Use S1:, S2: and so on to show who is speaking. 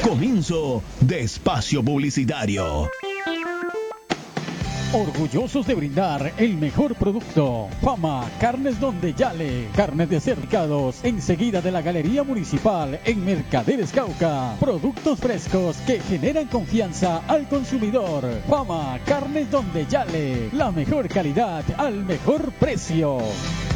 S1: Comienzo de espacio publicitario.
S2: Orgullosos de brindar el mejor producto. Fama Carnes Donde Yale. Carnes de cercados. Enseguida de la Galería Municipal en Mercaderes Cauca. Productos frescos que generan confianza al consumidor. Fama Carnes Donde Yale. La mejor calidad al mejor precio.